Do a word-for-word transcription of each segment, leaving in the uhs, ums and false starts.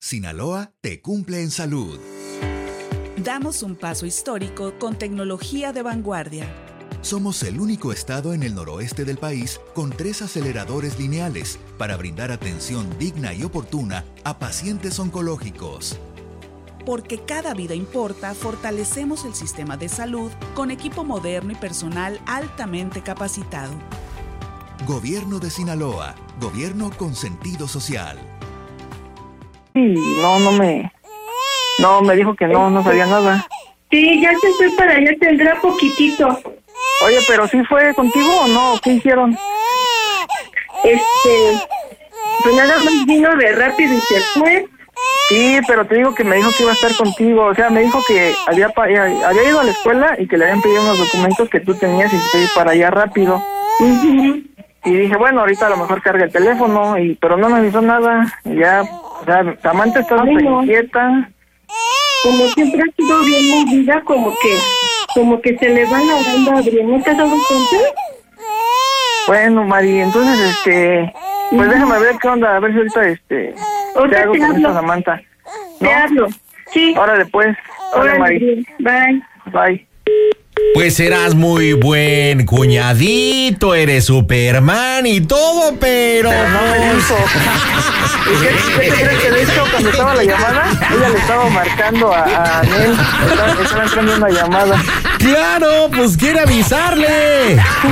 Sinaloa te cumple en salud. Damos un paso histórico con tecnología de vanguardia. Somos el único estado en el noroeste del país con tres aceleradores lineales para brindar atención digna y oportuna a pacientes oncológicos. Porque cada vida importa, fortalecemos el sistema de salud con equipo moderno y personal altamente capacitado. Gobierno de Sinaloa, gobierno con sentido social. Sí, no, no me... No, me dijo que no, no sabía nada. Sí, ya se fue para allá, tendrá poquitito. Oye, pero ¿sí fue contigo o no? ¿Qué hicieron? Este... Pues nada más vino de rápido y se fue. Sí, pero te digo que me dijo que iba a estar contigo. O sea, me dijo que había pa- había ido a la escuela y que le habían pedido unos documentos que tú tenías y que ir para allá rápido. Uh-huh. Y dije, bueno, ahorita a lo mejor carga el teléfono, y pero no me avisó nada. Y ya, o sea, Samantha está súper no. inquieta. Como siempre ha sido bien movida, como que como que se le va la banda a Adrián. ¿No te has dado cuenta? Bueno, Mari, entonces, este... Pues déjame ver qué onda, a ver si ahorita, este... Ahorita te hago te con hablo. esta Samantha. Te ¿No? hablo. Sí. Órale, pues. Órale, Órale, Mari. bye. Bye. Pues serás muy buen cuñadito, eres Superman y todo, pero... Pero no me dijo. ¿Y qué, qué te crees que de hecho cuando estaba la llamada? Ella le estaba marcando a, a Anel. Estaba, estaba entrando una llamada. ¡Claro! Pues quiere avisarle.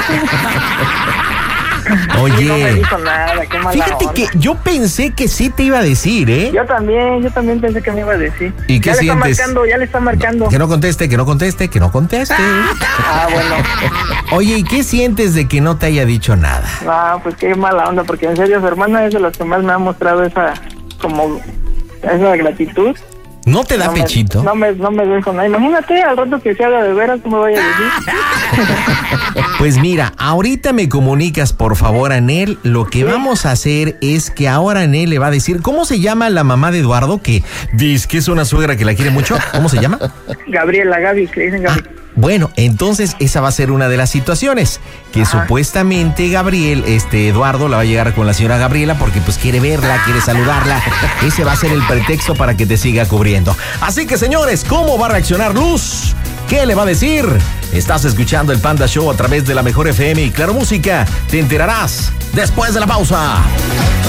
Oye, Y no me dijo nada, qué mala fíjate onda. que yo pensé que sí te iba a decir, ¿eh? Yo también, yo también pensé que me iba a decir. ¿Y qué ya sientes? le está marcando, ya le está marcando. Que no conteste, que no conteste, que no conteste. Ah, bueno. Oye, ¿y qué sientes de que no te haya dicho nada? Ah, pues qué mala onda, porque en serio su hermana es de los que más me ha mostrado esa, como, esa gratitud. ¿No te da No me- pechito? No me, no me dejo nada. Imagínate al rato que se haga de veras, ¿cómo vaya a decir? Pues mira, ahorita me comunicas por favor a Anel. Lo que vamos a hacer es que ahora Anel le va a decir, ¿cómo se llama la mamá de Eduardo? Que dice que es una suegra que la quiere mucho. ¿Cómo se llama? Gabriela, Gaby, que le dicen Gaby. Ah, bueno, entonces esa va a ser una de las situaciones que Ajá. supuestamente Gabriel, este Eduardo la va a llegar con la señora Gabriela porque pues quiere verla, quiere saludarla. Ese va a ser el pretexto para que te siga cubriendo. Así que señores, ¿cómo va a reaccionar Luz? ¿Qué le va a decir? Estás escuchando el Panda Show a través de la Mejor F M y Claro Música. Te enterarás después de la pausa.